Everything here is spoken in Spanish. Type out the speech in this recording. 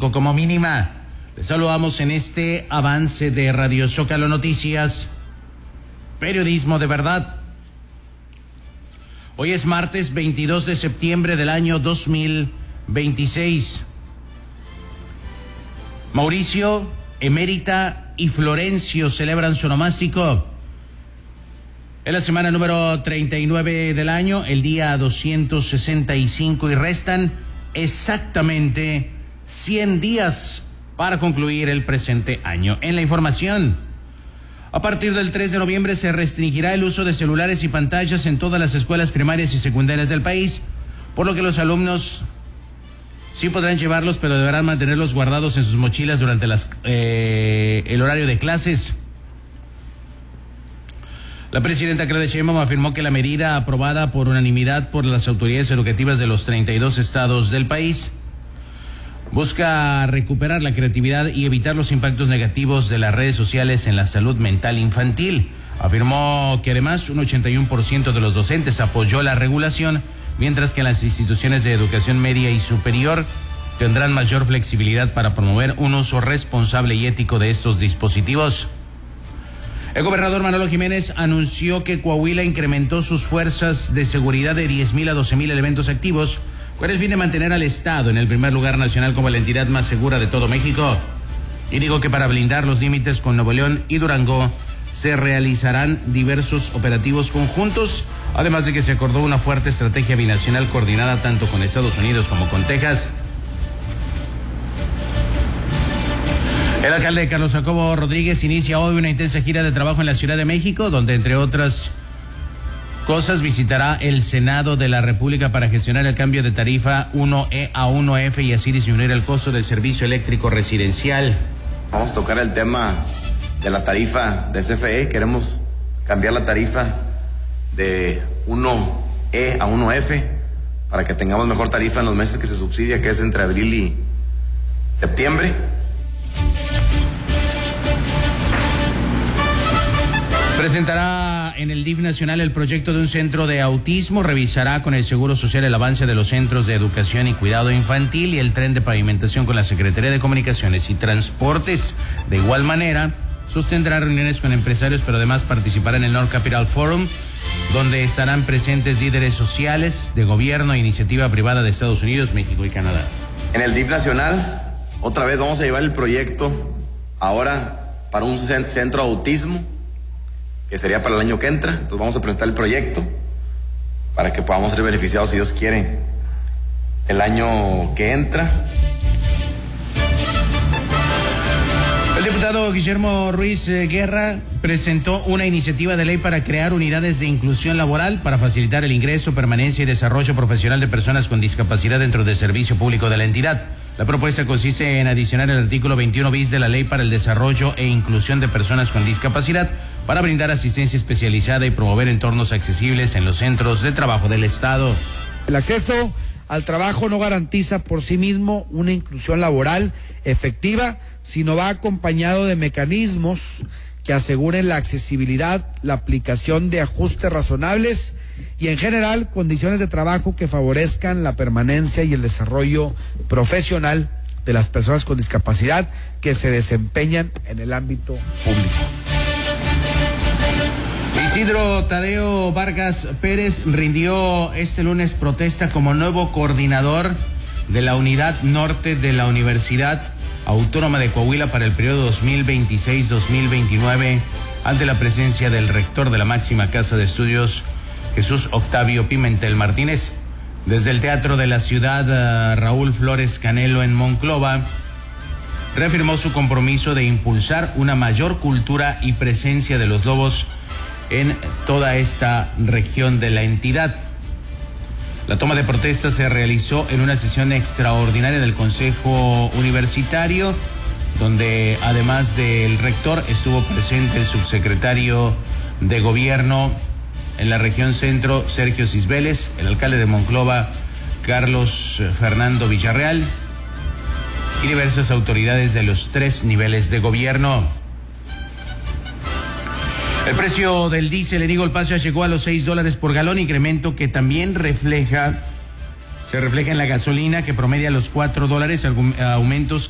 5 como mínima. Les saludamos en este avance de Radio Zócalo Noticias, periodismo de verdad. Hoy es martes 22 de septiembre del año 2026. Mauricio, Emérita y Florencio celebran su onomástico. Es la semana número 39 del año, el día 265, y restan exactamente 100 días para concluir el presente año. En la información, a partir del 3 de noviembre se restringirá el uso de celulares y pantallas en todas las escuelas primarias y secundarias del país, por lo que los alumnos sí podrán llevarlos, pero deberán mantenerlos guardados en sus mochilas durante el horario de clases. La presidenta Claudia Sheinbaum afirmó que la medida aprobada por unanimidad por las autoridades educativas de los 32 estados del país busca recuperar la creatividad y evitar los impactos negativos de las redes sociales en la salud mental infantil. Afirmó que además un 81% de los docentes apoyó la regulación, mientras que las instituciones de educación media y superior tendrán mayor flexibilidad para promover un uso responsable y ético de estos dispositivos. El gobernador Manolo Jiménez anunció que Coahuila incrementó sus fuerzas de seguridad de 10,000 a 12,000 elementos activos con el fin de mantener al Estado en el primer lugar nacional como la entidad más segura de todo México. Y dijo que para blindar los límites con Nuevo León y Durango se realizarán diversos operativos conjuntos, además de que se acordó una fuerte estrategia binacional coordinada tanto con Estados Unidos como con Texas. El alcalde Carlos Jacobo Rodríguez inicia hoy una intensa gira de trabajo en la Ciudad de México, donde entre otras cosas visitará el Senado de la República para gestionar el cambio de tarifa 1E a 1F y así disminuir el costo del servicio eléctrico residencial. Vamos a tocar el tema de la tarifa de CFE. Queremos cambiar la tarifa de 1E a 1F para que tengamos mejor tarifa en los meses que se subsidia, que es entre abril y septiembre. Presentará en el DIF nacional el proyecto de un centro de autismo, revisará con el Seguro Social el avance de los centros de educación y cuidado infantil y el tren de pavimentación con la Secretaría de Comunicaciones y Transportes. De igual manera, sostendrá reuniones con empresarios, pero además participará en el North Capital Forum, donde estarán presentes líderes sociales, de gobierno e iniciativa privada de Estados Unidos, México y Canadá. En el DIF nacional, otra vez vamos a llevar el proyecto ahora para un centro de autismo, que sería para el año que entra. Entonces vamos a presentar el proyecto para que podamos ser beneficiados, si Dios quiere, el año que entra. El diputado Guillermo Ruiz Guerra presentó una iniciativa de ley para crear unidades de inclusión laboral para facilitar el ingreso, permanencia y desarrollo profesional de personas con discapacidad dentro del servicio público de la entidad. La propuesta consiste en adicionar el artículo 21 bis de la Ley para el Desarrollo e Inclusión de Personas con Discapacidad para brindar asistencia especializada y promover entornos accesibles en los centros de trabajo del Estado. El acceso al trabajo no garantiza por sí mismo una inclusión laboral efectiva, sino va acompañado de mecanismos que aseguren la accesibilidad, la aplicación de ajustes razonables y en general condiciones de trabajo que favorezcan la permanencia y el desarrollo profesional de las personas con discapacidad que se desempeñan en el ámbito público. Isidro Tadeo Vargas Pérez rindió este lunes protesta como nuevo coordinador de la Unidad Norte de la Universidad Autónoma de Coahuila para el periodo 2026-2029 ante la presencia del rector de la máxima casa de estudios, Jesús Octavio Pimentel Martínez. Desde el Teatro de la Ciudad, Raúl Flores Canelo en Monclova reafirmó su compromiso de impulsar una mayor cultura y presencia de los lobos en toda esta región de la entidad. La toma de protesta se realizó en una sesión extraordinaria del Consejo Universitario, donde además del rector estuvo presente el subsecretario de Gobierno en la región centro, Sergio Cisbeles, el alcalde de Monclova, Carlos Fernando Villarreal, y diversas autoridades de los 3 niveles de gobierno. El precio del diésel en Eagle Pass llegó a los $6 por galón, incremento que también se refleja en la gasolina, que promedia los $4, aumentos